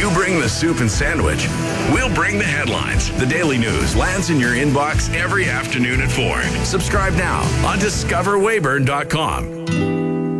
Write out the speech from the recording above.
You bring the soup and sandwich. We'll bring the headlines. The Daily News lands in your inbox every afternoon at 4. Subscribe now on discoverwayburn.com.